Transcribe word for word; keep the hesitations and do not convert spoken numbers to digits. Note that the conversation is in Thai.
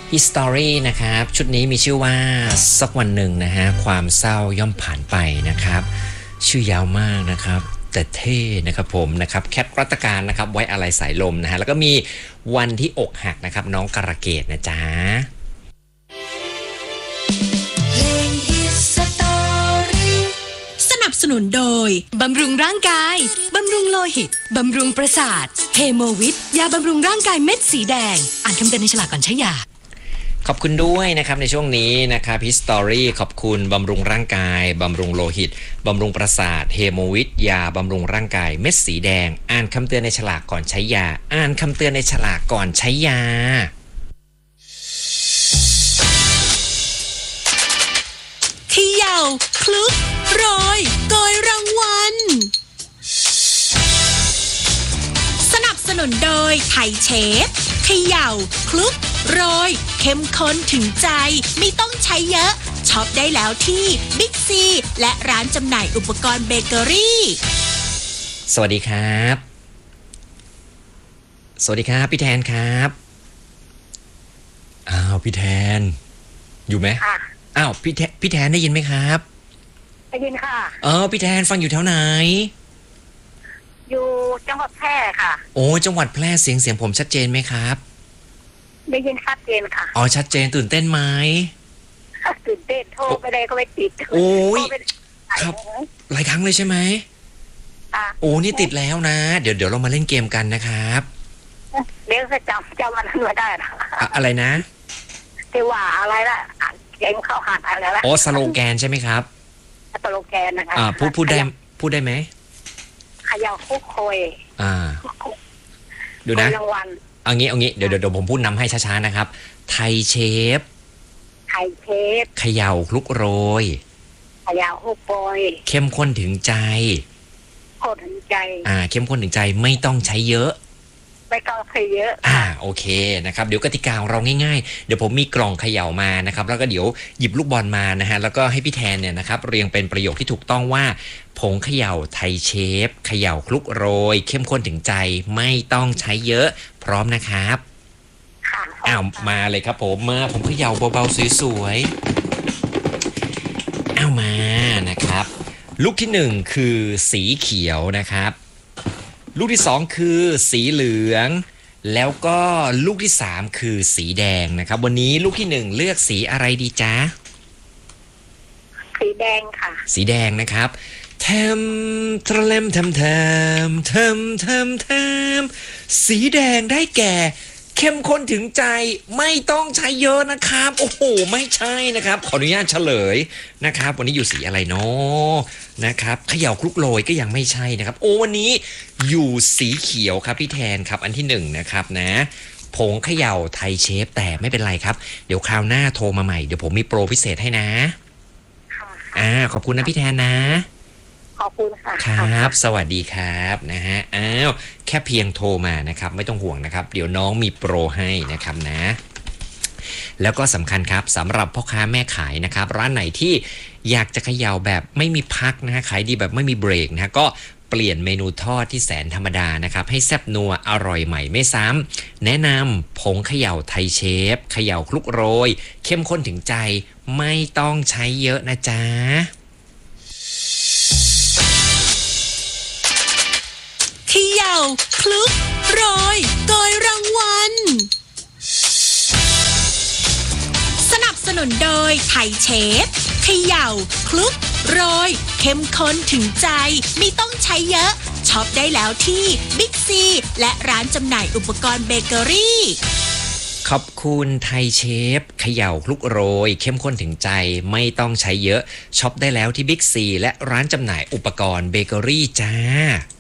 History นะครับชุดนี้มีชื่อว่าสักวันหนึ่งนะฮะความเศร้าย่อมผ่านไปนะครับชื่อยาวมากนะครับแต่เท่นะครับผมนะครับแคทรัตการนะครับไว้อะไรสายลมนะฮะแล้วก็มีวันที่อกหักนะครับน้องกระเกดนะจ๊ะสนับสนุนโดยบำรุงร่างกายบำรุงโลหิตบำรุงประสาทเฮโมวิทยาบำรุงร่างกายเม็ดสีแดงอ่านคำเตือนในฉลากก่อนใช้ยาขอบคุณด้วยนะครับในช่วงนี้นะครับ History ขอบคุณบำรุงร่างกายบำรุงโลหิตบำรุงประสาทเฮโมวิทยาบำรุงร่างกายเม็ดสีแดงอ่านคำเตือนในฉลากก่อนใช้ยาอ่านคำเตือนในฉลากก่อนใช้ยาเขย่าคลุกโรยโกยรางวัลสนับสนุนโดยไทยเชฟเขย่าคลุกโรยเข้มข้นถึงใจไม่ต้องใช้เยอะช็อปได้แล้วที่บิ๊กซีและร้านจำหน่ายอุปกรณ์เบเกอรี่สวัสดีครับสวัสดีครับพี่แทนครับอ้าวพี่แทนอยู่ไหมค่ะอ้าวพี่แทนพี่แทนได้ยินไหมครับได้ยินค่ะเออพี่แทนฟังอยู่แถวไหนอยู่จังหวัดแพร่ค่ะโอ้จังหวัดแพร่เสียงเสียงผมชัดเจนไหมครับได้ยินชัดเจนค่ะอ๋อชัดเจนตื่นเต้นไหมตื่นเต้นโทรไปเลยก็ไม่ติดโอ้ยครับหลายครั้งเลยใช่ไหมโอ้นี่ติดแล้วนะเดี๋ยวเดี๋ยวเรามาเล่นเกมกันนะครับเดี๋ยวจะจำจำมันนั้นไว้ได้นะอะไรนะที่ว่าอะไรล่ะเกมเข้าหาอะไรล่ะโอ้สโลแกนใช่ไหมครับสโลแกนนะคะอ่าพูดพูดได้พูดได้ไหมขยาวคุกโคยอ่าดูนะเอางี้เอางี้เดี๋ยวเดี๋ยวผมพูดนำให้ช้าๆนะครับไทยเชฟไทยเชฟเขย่าคลุกโรยเขย่าคุกโรยเข้มข้นถึงใจข้นถึงใจอ่าเข้มข้นถึงใจไม่ต้องใช้เยอะไม่ต้องใช้เยอะอ่าโอเคนะครับเดี๋ยวกติกาของเราง่ายๆเดี๋ยวผมมีกล่องเขย่ามานะครับแล้วก็เดี๋ยวหยิบลูกบอลมานะฮะแล้วก็ให้พี่แทนเนี่ยนะครับเรียงเป็นประโยคที่ถูกต้องว่าผงเขย่าไทยเชฟเขย่าคลุกโรยเข้มข้นถึงใจไม่ต้องใช้เยอะพร้อมนะครับค่ะอ้าวมาเลยครับผมมาผมเขย่าเบาๆสวยๆอ้าวมานะครับลูกที่หนึ่งคือสีเขียวนะครับลูกที่สองคือสีเหลืองแล้วก็ลูกที่สามคือสีแดงนะครับวันนี้ลูกที่หนึ่งเลือกสีอะไรดีจ๊ะสีแดงค่ะสีแดงนะครับแทมทะเลมทำแทมทำทำทำสีแดงได้แก่เข้มข้นถึงใจไม่ต้องใช้เยอะนะครับโอ้โหไม่ใช่นะครับขออนุญาตเฉลยนะครับวันนี้อยู่สีอะไรเนาะนะครับเขย่าคลุกโรยก็ยังไม่ใช่นะครับโอ้วันนี้อยู่สีเขียวครับพี่แทนครับอันที่หนึ่งนะครับนะผงเขย่าไทยเชฟแต่ไม่เป็นไรครับเดี๋ยวคราวหน้าโทรมาใหม่เดี๋ยวผมมีโปรพิเศษให้นะอ่าขอบคุณนะพี่แทนนะขอบคุณค่ะครับสวัสดีครับนะฮะอ้าวแค่เพียงโทรมานะครับไม่ต้องห่วงนะครับเดี๋ยวน้องมีโปรให้นะครับนะแล้วก็สำคัญครับสำหรับพ่อค้าแม่ขายนะครับร้านไหนที่อยากจะเขย่าแบบไม่มีพักนะฮะขายดีแบบไม่มีเบรกนะฮะก็เปลี่ยนเมนูทอดที่แสนธรรมดานะครับให้แซ่บนัวอร่อยใหม่ไม่ซ้ำแนะนำผงเขย่าไทยเชฟเขย่าคลุกโรยเข้มข้นถึงใจไม่ต้องใช้เยอะนะจ๊ะเขย่าคลุกโรยโกยรางวัลสนับสนุนโดยไทยเชฟเขย่าคลุกโรยเข้มข้นถึงใจไม่ต้องใช้เยอะช็อปได้แล้วที่บิ๊กซีและร้านจำหน่ายอุปกรณ์เบเกอรี่ขอบคุณไทยเชฟเขย่าคลุกโรยเข้มข้นถึงใจไม่ต้องใช้เยอะช็อปได้แล้วที่บิ๊กซีและร้านจำหน่ายอุปกรณ์เบเกอรี่จ้า